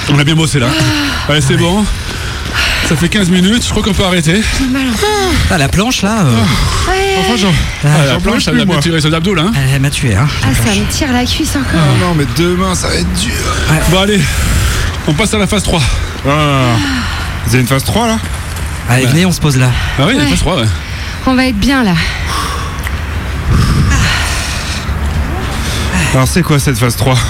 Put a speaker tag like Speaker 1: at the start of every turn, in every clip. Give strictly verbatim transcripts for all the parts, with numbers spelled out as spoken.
Speaker 1: On a bien bossé là. Allez, c'est bon. Ça fait quinze minutes, je crois qu'on peut arrêter.
Speaker 2: Ah, la planche là euh...
Speaker 3: Ouais.
Speaker 1: Enfin, Jean. Ah, la planche, elle a tiré sur l'abdo là. Hein.
Speaker 2: Elle m'a tué, hein.
Speaker 3: Ah, ça me tire la cuisse encore.
Speaker 1: Ah non, mais demain, ça va être dur. Ouais. Bon, allez, on passe à la phase trois.
Speaker 4: Ah. Vous avez une phase trois là?
Speaker 2: Allez, bah. venez, on se pose là.
Speaker 1: Ah oui, ouais. La phase trois, ouais.
Speaker 3: On va être bien là.
Speaker 4: Alors, c'est quoi cette phase trois?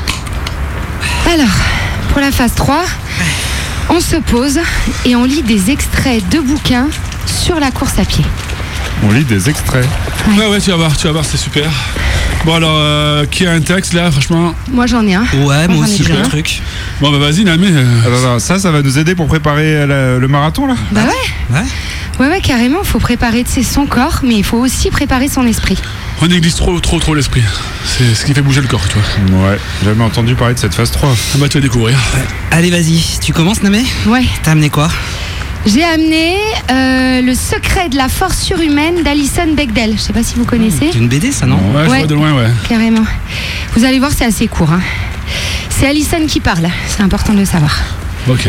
Speaker 3: Alors, pour la phase trois, on se pose et on lit des extraits de bouquins sur la course à pied.
Speaker 4: On lit des extraits.
Speaker 1: Ouais, ouais, ouais, tu vas voir, tu vas voir, c'est super. Bon, alors, euh, qui a un texte là, franchement?
Speaker 3: Moi, j'en ai un.
Speaker 2: Ouais, moi, moi aussi, j'ai un truc.
Speaker 1: Bon, bah, vas-y, Namé. Euh...
Speaker 4: Attends, attends, ça, ça va nous aider pour préparer la, le marathon là?
Speaker 3: Bah ouais.
Speaker 2: Ouais.
Speaker 3: Ouais, ouais, carrément, il faut préparer tu sais, son corps, mais il faut aussi préparer son esprit.
Speaker 1: On néglige trop, trop, trop l'esprit. C'est ce qui fait bouger le corps, tu vois.
Speaker 4: Ouais, j'ai jamais entendu parler de cette phase trois.
Speaker 1: Ah bah, tu vas découvrir.
Speaker 2: Ouais. Allez, vas-y, tu commences, Namé?
Speaker 3: Ouais.
Speaker 2: T'as amené quoi?
Speaker 3: J'ai amené euh, Le secret de la force surhumaine d'Alison Bechdel. Je sais pas si vous connaissez.
Speaker 2: C'est une B D, ça, non?
Speaker 1: Ouais, je
Speaker 3: ouais,
Speaker 1: vois de loin, ouais.
Speaker 3: Carrément. Vous allez voir, c'est assez court. Hein. C'est Alison qui parle. C'est important de le savoir.
Speaker 1: Ok.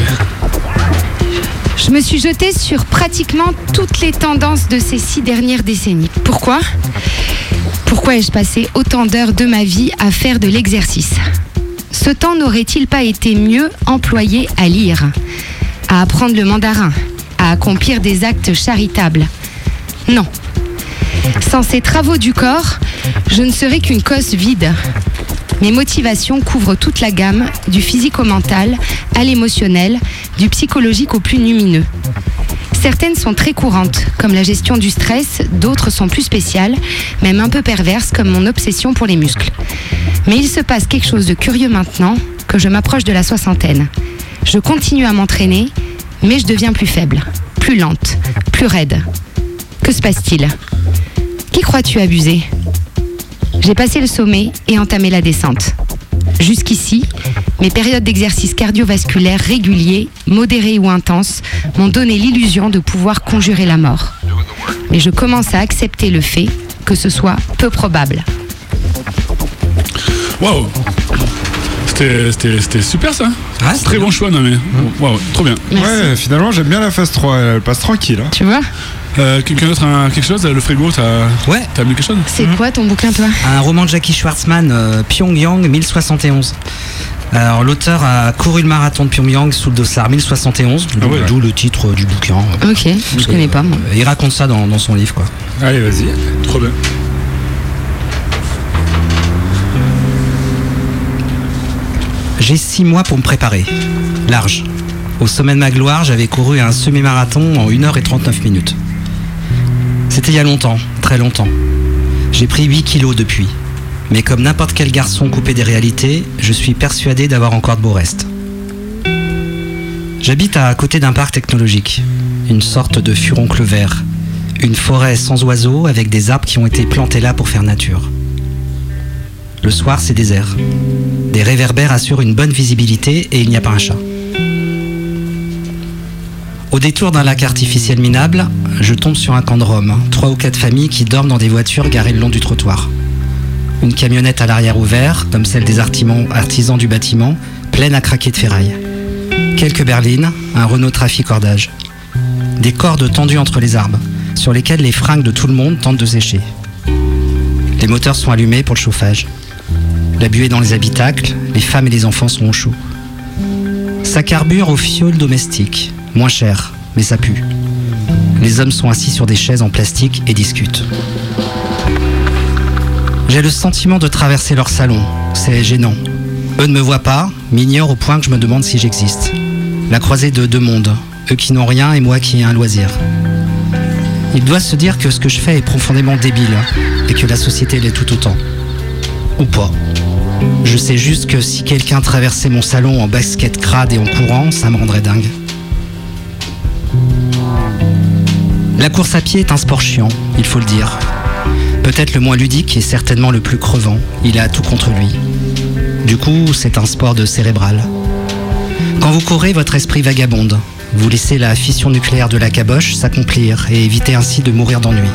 Speaker 3: Je me suis jetée sur pratiquement toutes les tendances de ces six dernières décennies. Pourquoi ? Pourquoi ai-je passé autant d'heures de ma vie à faire de l'exercice ? Ce temps n'aurait-il pas été mieux employé à lire, à apprendre le mandarin, à accomplir des actes charitables ? Non. Sans ces travaux du corps, je ne serais qu'une cosse vide. Mes motivations couvrent toute la gamme, du physique au mental, à l'émotionnel, du psychologique au plus lumineux. Certaines sont très courantes, comme la gestion du stress, d'autres sont plus spéciales, même un peu perverses, comme mon obsession pour les muscles. Mais il se passe quelque chose de curieux maintenant, que je m'approche de la soixantaine. Je continue à m'entraîner, mais je deviens plus faible, plus lente, plus raide. Que se passe-t-il ? Qui crois-tu abuser ? J'ai passé le sommet et entamé la descente. Jusqu'ici, mes périodes d'exercice cardiovasculaire réguliers, modérés ou intenses, m'ont donné l'illusion de pouvoir conjurer la mort. Mais je commence à accepter le fait que ce soit peu probable.
Speaker 1: Waouh! C'était, c'était, c'était super ça!
Speaker 2: Ah,
Speaker 1: c'est très bien. Bon choix, non mais. Waouh, trop bien.
Speaker 3: Merci.
Speaker 4: Ouais, finalement, j'aime bien la phase trois, elle passe tranquille. Hein.
Speaker 3: Tu vois?
Speaker 1: Euh, quelqu'un d'autre a quelque chose? Le frigo, t'as,
Speaker 2: ouais.
Speaker 1: t'as amené quelque chose?
Speaker 3: C'est mmh. quoi ton bouquin, toi?
Speaker 2: Un roman de Jackie Schwartzman, euh, Pyongyang mille soixante et onze. Alors, l'auteur a couru le marathon de Pyongyang sous le dossard mille soixante et onze, ah ouais, d'où ouais. le titre du bouquin.
Speaker 3: Ok, je euh, connais pas, moi.
Speaker 2: Il raconte ça dans, dans son livre, quoi.
Speaker 4: Allez, vas-y.
Speaker 1: Trop bien.
Speaker 2: J'ai six mois pour me préparer. Large. Au sommet de ma gloire, j'avais couru un semi-marathon en une heure trente-neuf minutes. C'était il y a longtemps, très longtemps. J'ai pris huit kilos depuis. Mais comme n'importe quel garçon coupé des réalités, je suis persuadé d'avoir encore de beaux restes. J'habite à côté d'un parc technologique, une sorte de furoncle vert, une forêt sans oiseaux avec des arbres qui ont été plantés là pour faire nature. Le soir, c'est désert. Des réverbères assurent une bonne visibilité et il n'y a pas un chat. Au détour d'un lac artificiel minable, je tombe sur un camp de Roms, trois ou quatre familles qui dorment dans des voitures garées le long du trottoir. Une camionnette à l'arrière ouvert, comme celle des artisans, artisans du bâtiment, pleine à craquer de ferraille. Quelques berlines, un Renault Trafic cordage. Des cordes tendues entre les arbres, sur lesquelles les fringues de tout le monde tentent de sécher. Les moteurs sont allumés pour le chauffage. La buée dans les habitacles, les femmes et les enfants sont au chaud. Ça carbure au fioul domestique, moins cher, mais ça pue. Les hommes sont assis sur des chaises en plastique et discutent. J'ai le sentiment de traverser leur salon, c'est gênant. Eux ne me voient pas, m'ignorent au point que je me demande si j'existe. La croisée de deux mondes, eux qui n'ont rien et moi qui ai un loisir. Ils doivent se dire que ce que je fais est profondément débile et que la société l'est tout autant. Ou pas. Je sais juste que si quelqu'un traversait mon salon en basket crade et en courant, ça me rendrait dingue. La course à pied est un sport chiant, il faut le dire. Peut-être le moins ludique et certainement le plus crevant. Il a tout contre lui. Du coup, c'est un sport de cérébral. Quand vous courez, votre esprit vagabonde. Vous laissez la fission nucléaire de la caboche s'accomplir et évitez ainsi de mourir d'ennui.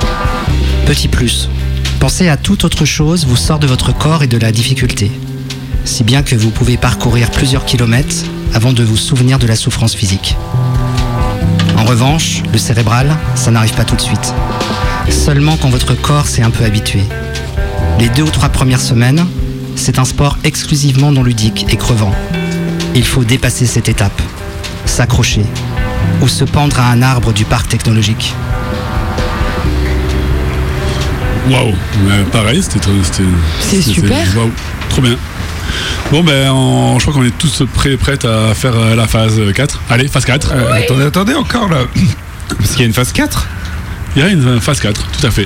Speaker 2: Petit plus, penser à toute autre chose vous sort de votre corps et de la difficulté. si bien que vous pouvez parcourir plusieurs kilomètres avant de vous souvenir de la souffrance physique. En revanche, le cérébral, ça n'arrive pas tout de suite. Seulement quand votre corps s'est un peu habitué. Les deux ou trois premières semaines, c'est un sport exclusivement non ludique et crevant. Il faut dépasser cette étape, s'accrocher ou se pendre à un arbre du parc technologique.
Speaker 1: Waouh, mais pareil, c'était trop. c'était-
Speaker 3: C'est
Speaker 1: c'était-
Speaker 3: super.
Speaker 1: Waouh, trop bien. Bon, ben, on- je crois qu'on est tous prêts, prêtes à faire euh, la phase quatre. Allez, phase quatre.
Speaker 4: Euh, Attendez, attendez encore là. Parce qu'il y a une phase quatre.
Speaker 1: Il y a une phase quatre, tout à fait.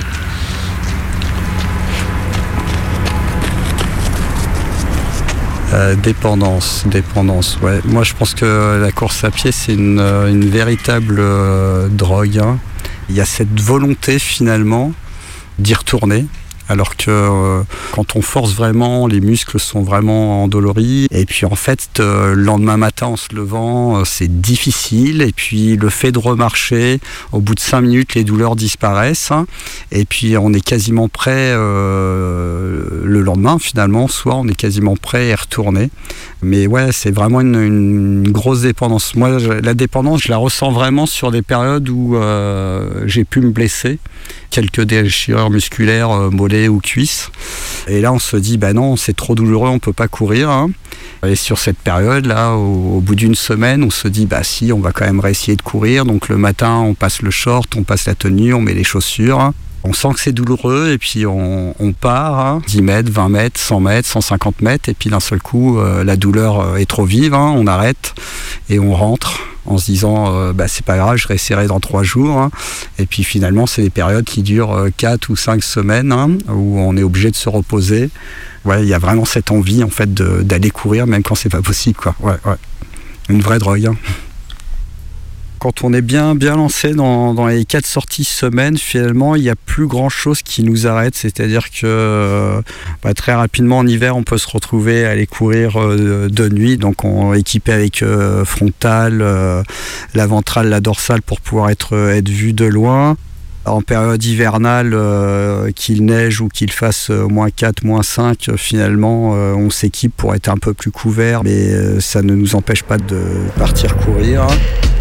Speaker 5: Euh, dépendance, dépendance, ouais. Moi, je pense que la course à pied, c'est une, euh, une véritable euh, drogue, hein. Il y a cette volonté, finalement, d'y retourner. Alors que euh, quand on force vraiment, les muscles sont vraiment endoloris. Et puis en fait, euh, le lendemain matin, en se levant, euh, c'est difficile. Et puis le fait de remarcher, au bout de cinq minutes, les douleurs disparaissent. Hein. Et puis on est quasiment prêt euh, le lendemain, finalement, soit on est quasiment prêt à y retourner. Mais ouais, c'est vraiment une, une grosse dépendance. Moi, je, la dépendance, je la ressens vraiment sur des périodes où euh, j'ai pu me blesser. Quelques déchirures musculaires, euh, mollets ou cuisses. Et là, on se dit, bah non, c'est trop douloureux, on peut pas courir. Hein. Et sur cette période-là, au, au bout d'une semaine, on se dit, bah si, on va quand même réessayer de courir. Donc le matin, on passe le short, on passe la tenue, on met les chaussures. Hein. On sent que c'est douloureux et puis on, on part, hein, dix mètres, vingt mètres, cent mètres, cent cinquante mètres. Et puis d'un seul coup, euh, la douleur est trop vive, hein, on arrête et on rentre en se disant euh, bah, c'est pas grave, je réessayerai dans trois jours. Hein. Et puis finalement, c'est des périodes qui durent quatre ou cinq semaines, hein, où on est obligé de se reposer. Ouais, il y a vraiment cette envie en fait de, d'aller courir même quand c'est pas possible, quoi. Ouais, ouais. Une vraie drogue. Hein. Quand on est bien, bien lancé dans, dans les quatre sorties semaine, finalement, il n'y a plus grand-chose qui nous arrête. C'est-à-dire que bah, très rapidement, en hiver, on peut se retrouver à aller courir euh, de nuit. Donc, on est équipé avec euh, frontale, euh, la ventrale, la dorsale pour pouvoir être, être vu de loin. En période hivernale, euh, qu'il neige ou qu'il fasse euh, moins quatre, moins cinq, euh, finalement, euh, on s'équipe pour être un peu plus couvert. Mais euh, ça ne nous empêche pas de partir courir. Hein.